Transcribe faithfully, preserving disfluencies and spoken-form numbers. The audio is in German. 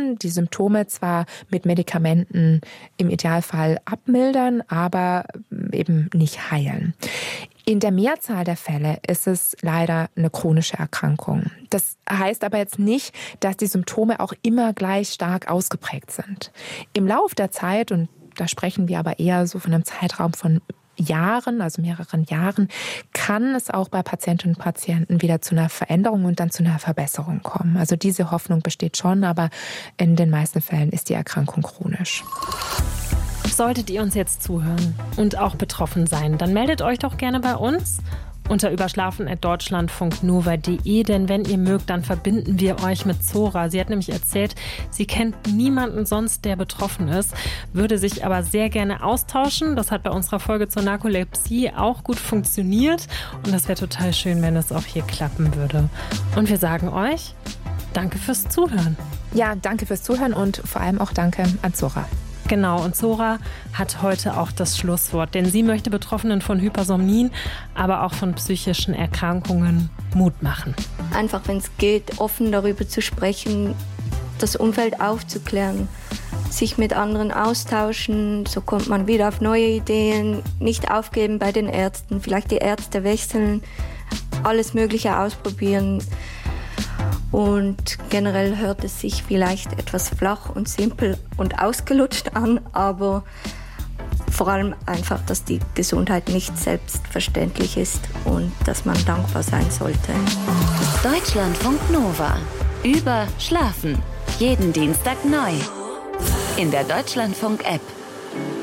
können die Symptome zwar mit Medikamenten im Idealfall abmildern, aber eben nicht heilen. In der Mehrzahl der Fälle ist es leider eine chronische Erkrankung. Das heißt aber jetzt nicht, dass die Symptome auch immer gleich stark ausgeprägt sind. Im Lauf der Zeit, und da sprechen wir aber eher so von einem Zeitraum von Jahren, also mehreren Jahren, kann es auch bei Patientinnen und Patienten wieder zu einer Veränderung und dann zu einer Verbesserung kommen. Also diese Hoffnung besteht schon, aber in den meisten Fällen ist die Erkrankung chronisch. Solltet ihr uns jetzt zuhören und auch betroffen sein, dann meldet euch doch gerne bei uns unter überschlafen at deutschlandfunk nova punkt de, denn wenn ihr mögt, dann verbinden wir euch mit Zora. Sie hat nämlich erzählt, sie kennt niemanden sonst, der betroffen ist, würde sich aber sehr gerne austauschen. Das hat bei unserer Folge zur Narkolepsie auch gut funktioniert und das wäre total schön, wenn es auch hier klappen würde. Und wir sagen euch, danke fürs Zuhören. Ja, danke fürs Zuhören und vor allem auch danke an Zora. Genau, und Zora hat heute auch das Schlusswort, denn sie möchte Betroffenen von Hypersomnien, aber auch von psychischen Erkrankungen Mut machen. Einfach, wenn es geht, offen darüber zu sprechen, das Umfeld aufzuklären, sich mit anderen austauschen, so kommt man wieder auf neue Ideen, nicht aufgeben bei den Ärzten, vielleicht die Ärzte wechseln, alles Mögliche ausprobieren. Und generell hört es sich vielleicht etwas flach und simpel und ausgelutscht an, aber vor allem einfach, dass die Gesundheit nicht selbstverständlich ist und dass man dankbar sein sollte. Deutschlandfunk Nova. Über Schlafen. Jeden Dienstag neu. In der Deutschlandfunk-App.